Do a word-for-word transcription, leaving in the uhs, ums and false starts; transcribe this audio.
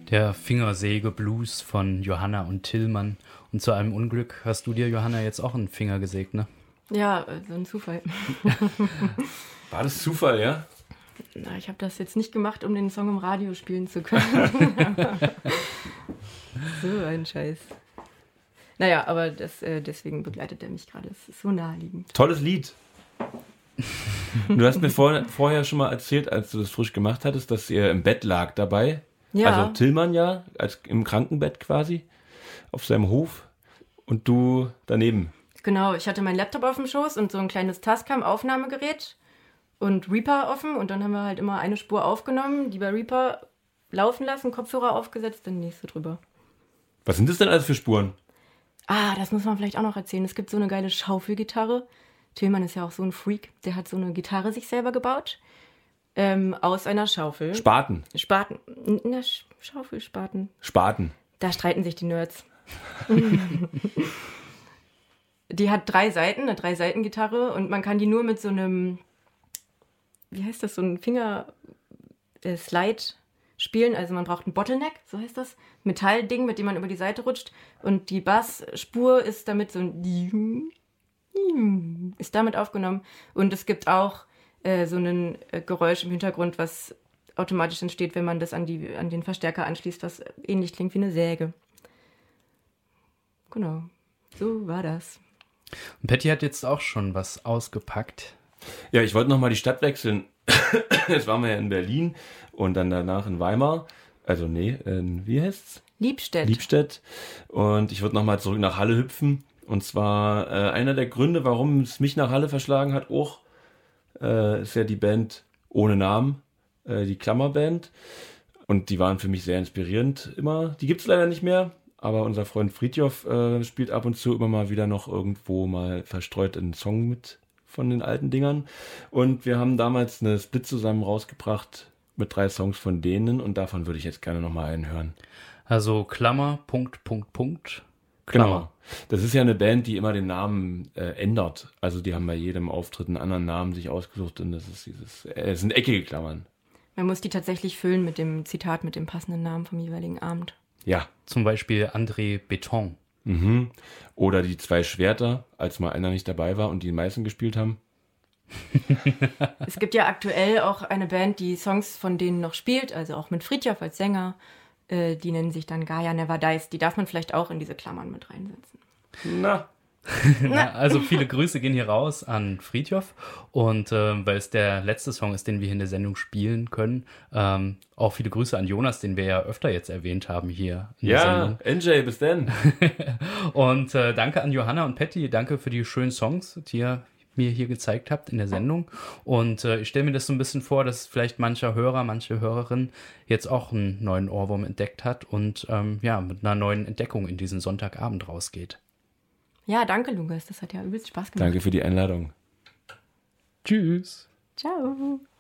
Der Fingersäge-Blues von Johanna und Tillmann. Und zu einem Unglück hast du dir, Johanna, jetzt auch einen Finger gesägt, ne? Ja, so ein Zufall. War das Zufall, ja? Na, ich habe das jetzt nicht gemacht, um den Song im Radio spielen zu können. So ein Scheiß. Naja, aber das, äh, deswegen begleitet er mich gerade. Das ist so naheliegend. Tolles Lied. Du hast mir vor, vorher schon mal erzählt, als du das frisch gemacht hattest, dass ihr im Bett lag dabei. Ja. Also Tillmann ja, als im Krankenbett quasi, auf seinem Hof. Und du daneben. Genau, ich hatte meinen Laptop auf dem Schoß und so ein kleines Tascam-Aufnahmegerät und Reaper offen. Und dann haben wir halt immer eine Spur aufgenommen, die bei Reaper laufen lassen, Kopfhörer aufgesetzt, dann die nächste drüber. Was sind das denn alles für Spuren? Ah, das muss man vielleicht auch noch erzählen. Es gibt so eine geile Schaufelgitarre. Tillmann ist ja auch so ein Freak. Der hat so eine Gitarre sich selber gebaut. Ähm, aus einer Schaufel. Spaten. Spaten. In der Sch- Schaufel, Spaten. Spaten. Da streiten sich die Nerds. Die hat drei Seiten, eine Drei-Seiten-Gitarre. Und man kann die nur mit so einem, wie heißt das, so einem Finger-Slide spielen. Also man braucht einen Bottleneck, so heißt das. Metallding, mit dem man über die Seite rutscht. Und die Bassspur ist damit so ein ist damit aufgenommen. Und es gibt auch äh, so ein äh, Geräusch im Hintergrund, was automatisch entsteht, wenn man das an, die, an den Verstärker anschließt, was ähnlich klingt wie eine Säge. Genau, so war das. Und Patty hat jetzt auch schon was ausgepackt. Ja, ich wollte nochmal die Stadt wechseln. Jetzt waren wir ja in Berlin und dann danach in Weimar. Also nee, in, wie heißt's? Liebstedt. Liebstedt. Und ich würde nochmal zurück nach Halle hüpfen. Und zwar äh, einer der Gründe, warum es mich nach Halle verschlagen hat, auch, äh, ist ja die Band ohne Namen, äh, die Klammerband. Und die waren für mich sehr inspirierend immer. Die gibt es leider nicht mehr, aber unser Freund Fridtjof äh, spielt ab und zu immer mal wieder noch irgendwo mal verstreut einen Song mit von den alten Dingern. Und wir haben damals eine Split zusammen rausgebracht mit drei Songs von denen und davon würde ich jetzt gerne nochmal einen hören. Also Klammer, Punkt, Punkt, Punkt. Klammer. Genau. Das ist ja eine Band, die immer den Namen äh, ändert. Also die haben bei jedem Auftritt einen anderen Namen sich ausgesucht und das ist dieses, äh, es sind eckige Klammern. Man muss die tatsächlich füllen mit dem Zitat, mit dem passenden Namen vom jeweiligen Abend. Ja. Zum Beispiel André Beton. Mhm. Oder die zwei Schwerter, als mal einer nicht dabei war und die Meißen gespielt haben. Es gibt ja aktuell auch eine Band, die Songs von denen noch spielt, also auch mit Fridtjof als Sänger. Äh, die nennen sich dann Gaia Never Dies. Die darf man vielleicht auch in diese Klammern mit reinsetzen. Na. Na, also viele Grüße gehen hier raus an Fridtjof. Und äh, weil es der letzte Song ist, den wir hier in der Sendung spielen können, ähm, auch viele Grüße an Jonas, den wir ja öfter jetzt erwähnt haben hier in der Ja, Sendung. N J, bis denn. Und äh, danke an Johanna und Patty, danke für die schönen Songs, die ihr mir hier gezeigt habt in der Sendung. Und äh, ich stelle mir das so ein bisschen vor, dass vielleicht mancher Hörer, manche Hörerin jetzt auch einen neuen Ohrwurm entdeckt hat und ähm, ja, mit einer neuen Entdeckung in diesen Sonntagabend rausgeht. Ja, danke, Lukas. Das hat ja übelst Spaß gemacht. Danke für die Einladung. Tschüss. Ciao.